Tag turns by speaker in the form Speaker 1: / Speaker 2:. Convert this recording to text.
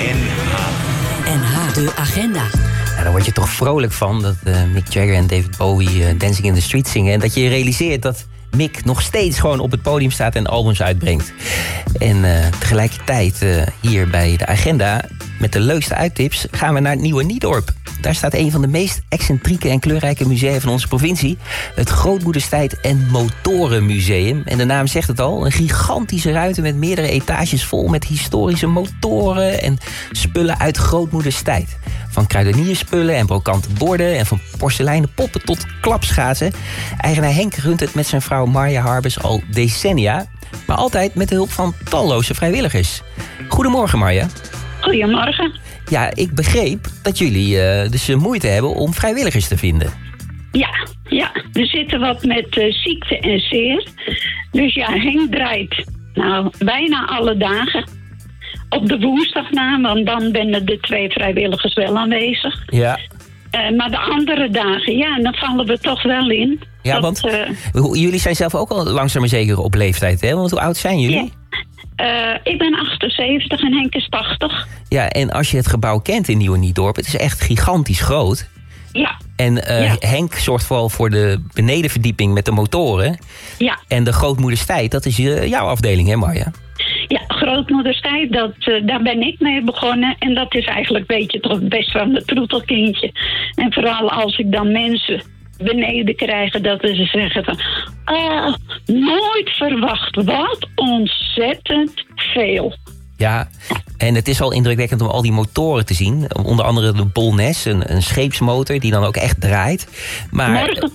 Speaker 1: NH, de agenda.
Speaker 2: Ja, daar word je toch vrolijk van dat Mick Jagger en David Bowie Dancing in the Street zingen. En dat je realiseert dat Mick nog steeds gewoon op het podium staat en albums uitbrengt. En tegelijkertijd hier bij de agenda met de leukste uittips gaan we naar het Nieuwe Niedorp. Daar staat een van de meest excentrieke en kleurrijke musea van onze provincie. Het Grootmoederstijd en Motorenmuseum. En de naam zegt het al, een gigantische ruimte met meerdere etages vol met historische motoren en spullen uit Grootmoederstijd. Van kruidenierspullen en brokante borden en van porseleinen poppen tot klapschaatsen. Eigenaar Henk runt het met zijn vrouw Marja Harbers al decennia. Maar altijd met de hulp van talloze vrijwilligers. Goedemorgen Marja.
Speaker 3: Goedemorgen.
Speaker 2: Ja, ik begreep dat jullie dus moeite hebben om vrijwilligers te vinden.
Speaker 3: Ja, we zitten wat met ziekte en zeer. Dus ja, Henk draait bijna alle dagen. Op de woensdag na, want dan zijn de 2 vrijwilligers wel aanwezig.
Speaker 2: Ja.
Speaker 3: Maar de andere dagen, ja, dan vallen we toch wel in.
Speaker 2: Ja, want jullie zijn zelf ook al langzaam maar zeker op leeftijd, hè? Want hoe oud zijn jullie?
Speaker 3: Ja. Ik ben 78 en Henk is 80.
Speaker 2: Ja, en als je het gebouw kent in Nieuwe Niedorp, het is echt gigantisch groot.
Speaker 3: Ja.
Speaker 2: En Henk zorgt vooral voor de benedenverdieping met de motoren.
Speaker 3: Ja.
Speaker 2: En de Grootmoederstijd, dat is jouw afdeling, hè Marja?
Speaker 3: Ja, Grootmoederstijd, daar ben ik mee begonnen. En dat is eigenlijk, weet je, toch best wel een troetelkindje. En vooral als ik dan mensen beneden krijgen dat ze zeggen van... nooit verwacht, wat ontzettend veel.
Speaker 2: Ja, en het is al indrukwekkend om al die motoren te zien. Onder andere de Bolnes, een scheepsmotor die dan ook echt draait. Maar